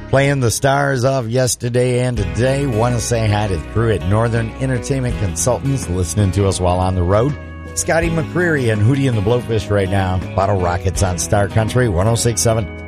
Playing the stars of yesterday and today. Want to say hi to the crew at Northern Entertainment Consultants listening to us while on the road. Scotty McCreery and Hootie and the Blowfish right now. Bottle Rockets on Star Country 106.7